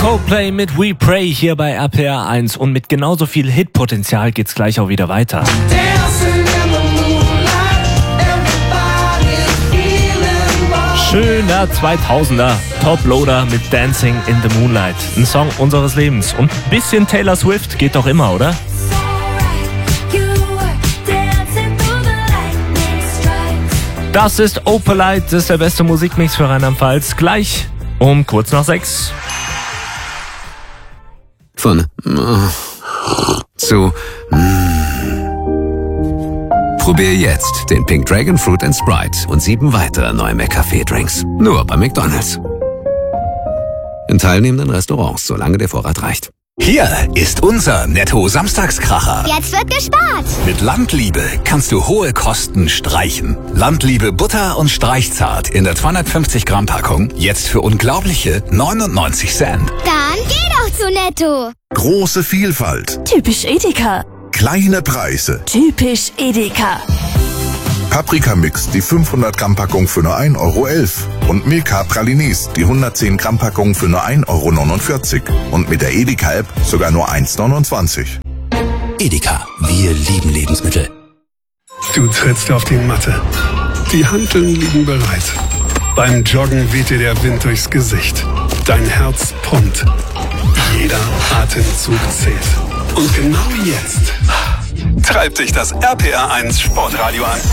Coldplay mit We Pray hier bei RPR 1 und mit genauso viel Hitpotenzial geht's gleich auch wieder weiter. Schöner 2000er Toploader mit Dancing in the Moonlight. Ein Song unseres Lebens. Und ein bisschen Taylor Swift geht doch immer, oder? Das ist Opalite, das ist der beste Musikmix für Rheinland-Pfalz. Gleich um kurz nach 6. Von zu Probier jetzt den Pink Dragon Fruit & Sprite und 7 weitere neue McCafé-Drinks. Nur bei McDonald's. In teilnehmenden Restaurants, solange der Vorrat reicht. Hier ist unser Netto-Samstagskracher. Jetzt wird gespart. Mit Landliebe kannst du hohe Kosten streichen. Landliebe Butter und Streichzart in der 250 Gramm Packung. Jetzt für unglaubliche 99 Cent. Dann geh doch zu Netto. Große Vielfalt. Typisch Edeka. Kleine Preise. Typisch Edeka. Paprikamix, die 500 Gramm Packung für nur 1,11 € und Milka Pralines, die 110 Gramm Packung für nur 1,49 € und mit der Edeka-App sogar nur 1,29 €. Edeka, wir lieben Lebensmittel. Du trittst auf die Matte. Die Hanteln liegen bereit. Beim Joggen weht dir der Wind durchs Gesicht. Dein Herz pumpt. Jeder Atemzug zählt. Und genau jetzt treibt dich das RPR 1 Sportradio an.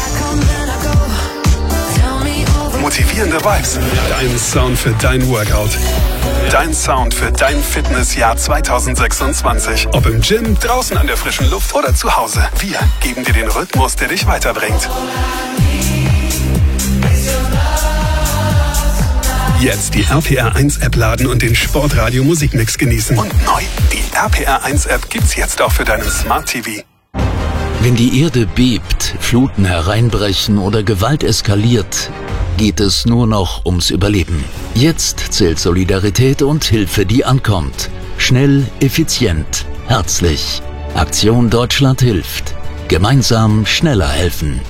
Motivierende Vibes. Dein Sound für dein Workout. Dein Sound für dein Fitnessjahr 2026. Ob im Gym, draußen an der frischen Luft oder zu Hause. Wir geben dir den Rhythmus, der dich weiterbringt. Jetzt die RPR 1 App laden und den Sportradio Musikmix genießen. Und neu, die RPR 1 App gibt's jetzt auch für deinen Smart TV. Wenn die Erde bebt, Fluten hereinbrechen oder Gewalt eskaliert, geht es nur noch ums Überleben. Jetzt zählt Solidarität und Hilfe, die ankommt. Schnell, effizient, herzlich. Aktion Deutschland hilft. Gemeinsam schneller helfen.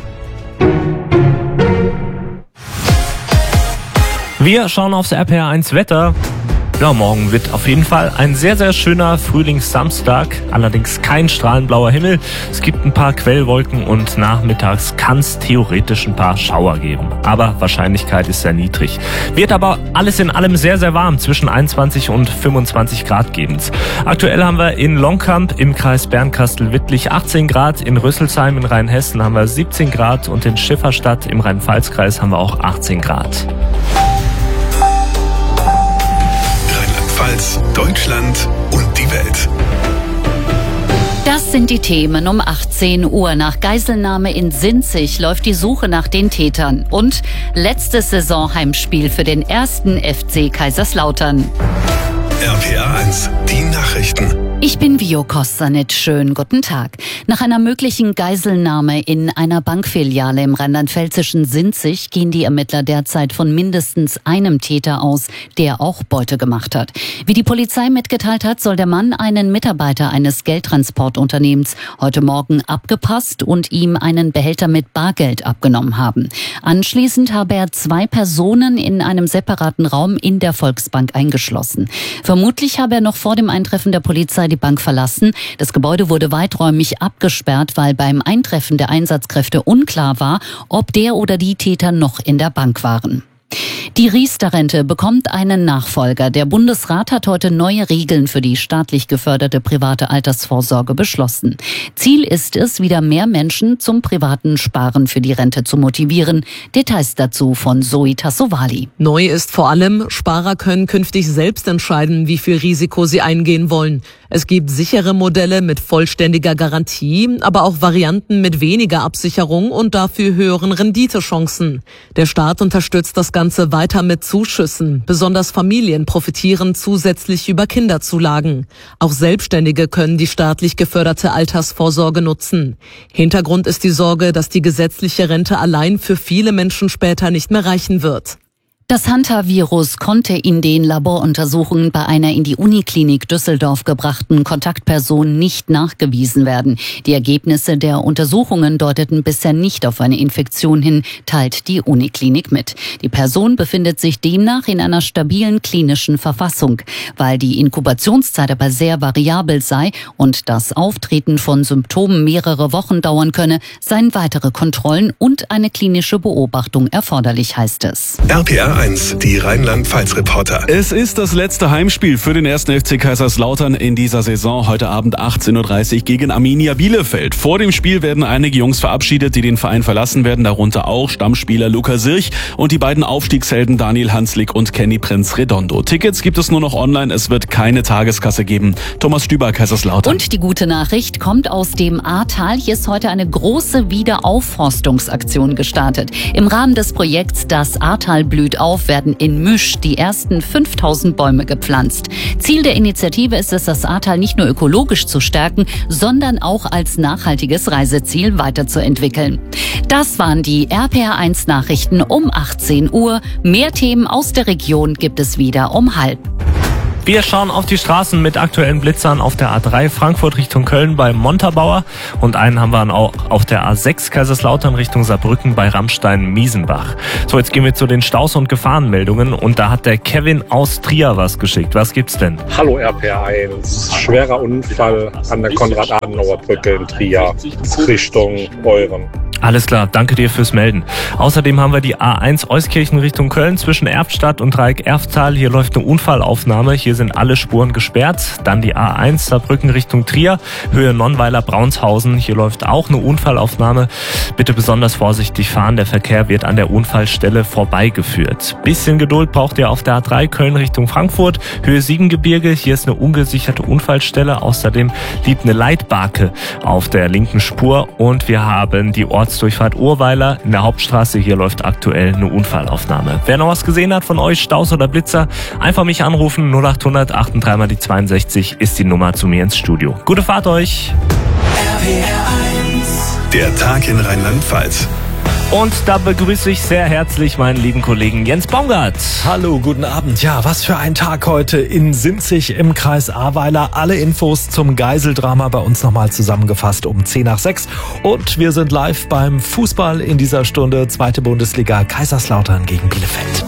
Wir schauen aufs RPR 1 Wetter. Ja, morgen wird auf jeden Fall ein sehr, sehr schöner Frühlingssamstag. Allerdings kein strahlenblauer Himmel. Es gibt ein paar Quellwolken und nachmittags kann es theoretisch ein paar Schauer geben. Aber Wahrscheinlichkeit ist sehr niedrig. Wird aber alles in allem sehr, sehr warm. Zwischen 21 und 25 Grad geben's. Aktuell haben wir in Longkamp im Kreis Bernkastel-Wittlich 18 Grad. In Rüsselsheim in Rheinhessen haben wir 17 Grad. Und in Schifferstadt im Rhein-Pfalz-Kreis haben wir auch 18 Grad. Deutschland und die Welt. Das sind die Themen um 18 Uhr. Nach Geiselnahme in Sinzig läuft die Suche nach den Tätern. Und letztes Saisonheimspiel für den 1. FC Kaiserslautern. RPR 1, die Nachrichten. Ich bin Vio Kostanitsch. Schönen guten Tag. Nach einer möglichen Geiselnahme in einer Bankfiliale im rheinland-pfälzischen Sinzig gehen die Ermittler derzeit von mindestens einem Täter aus, der auch Beute gemacht hat. Wie die Polizei mitgeteilt hat, soll der Mann einen Mitarbeiter eines Geldtransportunternehmens heute Morgen abgepasst und ihm einen Behälter mit Bargeld abgenommen haben. Anschließend habe er 2 Personen in einem separaten Raum in der Volksbank eingeschlossen. Vermutlich habe er noch vor dem Eintreffen der Polizei die Bank verlassen. Das Gebäude wurde weiträumig abgesperrt, weil beim Eintreffen der Einsatzkräfte unklar war, ob der oder die Täter noch in der Bank waren. Die Riester-Rente bekommt einen Nachfolger. Der Bundesrat hat heute neue Regeln für die staatlich geförderte private Altersvorsorge beschlossen. Ziel ist es, wieder mehr Menschen zum privaten Sparen für die Rente zu motivieren. Details dazu von Zoe Tassovali. Neu ist vor allem, Sparer können künftig selbst entscheiden, wie viel Risiko sie eingehen wollen. Es gibt sichere Modelle mit vollständiger Garantie, aber auch Varianten mit weniger Absicherung und dafür höheren Renditechancen. Der Staat unterstützt das Ganze weiter mit Zuschüssen. Besonders Familien profitieren zusätzlich über Kinderzulagen. Auch Selbstständige können die staatlich geförderte Altersvorsorge nutzen. Hintergrund ist die Sorge, dass die gesetzliche Rente allein für viele Menschen später nicht mehr reichen wird. Das Hantavirus konnte in den Laboruntersuchungen bei einer in die Uniklinik Düsseldorf gebrachten Kontaktperson nicht nachgewiesen werden. Die Ergebnisse der Untersuchungen deuteten bisher nicht auf eine Infektion hin, teilt die Uniklinik mit. Die Person befindet sich demnach in einer stabilen klinischen Verfassung. Weil die Inkubationszeit aber sehr variabel sei und das Auftreten von Symptomen mehrere Wochen dauern könne, seien weitere Kontrollen und eine klinische Beobachtung erforderlich, heißt es. RPR 1, die Rheinland-Pfalz-Reporter. Es ist das letzte Heimspiel für den 1. FC Kaiserslautern in dieser Saison. Heute Abend 18:30 Uhr gegen Arminia Bielefeld. Vor dem Spiel werden einige Jungs verabschiedet, die den Verein verlassen werden. Darunter auch Stammspieler Luca Sirch und die beiden Aufstiegshelden Daniel Hanslik und Kenny Prinz Redondo. Tickets gibt es nur noch online. Es wird keine Tageskasse geben. Thomas Stüber, Kaiserslautern. Und die gute Nachricht kommt aus dem Ahrtal. Hier ist heute eine große Wiederaufforstungsaktion gestartet. Im Rahmen des Projekts Das Ahrtal blüht auf werden in Müsch die ersten 5000 Bäume gepflanzt. Ziel der Initiative ist es, das Ahrtal nicht nur ökologisch zu stärken, sondern auch als nachhaltiges Reiseziel weiterzuentwickeln. Das waren die RPR1 Nachrichten um 18 Uhr. Mehr Themen aus der Region gibt es wieder um 12:30. Wir schauen auf die Straßen mit aktuellen Blitzern auf der A3 Frankfurt Richtung Köln bei Montabaur und einen haben wir auch auf der A6 Kaiserslautern Richtung Saarbrücken bei Rammstein-Miesenbach. So, jetzt gehen wir zu den Staus- und Gefahrenmeldungen und da hat der Kevin aus Trier was geschickt. Was gibt's denn? Hallo RPR1, schwerer Unfall an der Konrad-Adenauer-Brücke in Trier Richtung Euren. Alles klar, danke dir fürs Melden. Außerdem haben wir die A1 Euskirchen Richtung Köln zwischen Erftstadt und Dreieck Erftal. Hier läuft eine Unfallaufnahme. Hier sind alle Spuren gesperrt. Dann die A1 Saarbrücken Richtung Trier, Höhe Nonnweiler-Braunshausen. Hier läuft auch eine Unfallaufnahme. Bitte besonders vorsichtig fahren. Der Verkehr wird an der Unfallstelle vorbeigeführt. Bisschen Geduld braucht ihr auf der A3 Köln Richtung Frankfurt, Höhe Siebengebirge. Hier ist eine ungesicherte Unfallstelle. Außerdem liegt eine Leitbarke auf der linken Spur und wir haben die Ortsdurchfahrt Urweiler in der Hauptstraße. Hier läuft aktuell eine Unfallaufnahme. Wer noch was gesehen hat von euch, Staus oder Blitzer, einfach mich anrufen. 0800 83 mal die 62 ist die Nummer zu mir ins Studio. Gute Fahrt euch! Der Tag in Rheinland-Pfalz. Und da begrüße ich sehr herzlich meinen lieben Kollegen Jens Baumgart. Hallo, guten Abend. Ja, was für ein Tag heute in Sinzig im Kreis Ahrweiler. Alle Infos zum Geiseldrama bei uns nochmal zusammengefasst um 5:10. Und wir sind live beim Fußball in dieser Stunde. 2. Bundesliga, Kaiserslautern gegen Bielefeld.